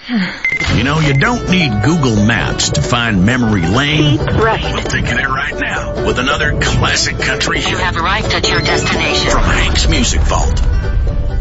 You know, you don't need Google Maps to find memory lane. Right. We'll take you there right now with another classic country hit. You have arrived at your destination. From Hank's Music Vault.